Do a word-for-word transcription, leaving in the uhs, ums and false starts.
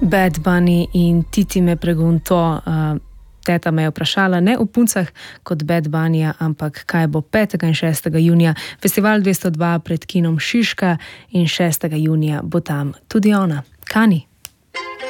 Bad Bunny in Titi me pregunto. Uh, teta me je vprašala ne o puncah kot Bad Bunnyja, ampak kaj bo petega in šestega junija. Festival dvesto dva pred kinom Šiška in šestega junija bo tam tudi ona. Kani.